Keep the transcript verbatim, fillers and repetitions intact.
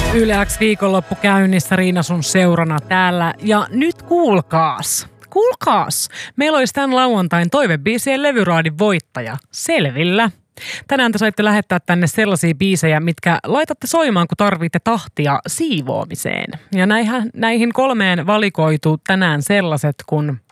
Yle X viikonloppu käynnissä, Riina sun seurana täällä. Ja nyt kuulkaas, kuulkaas, meillä olisi tämän lauantain toivebiisien levyraadin voittaja selvillä. Tänään te saitte lähettää tänne sellaisia biisejä, mitkä laitatte soimaan, kun tarvitte tahtia siivoamiseen. Ja näihin, näihin kolmeen valikoitu tänään sellaiset, kun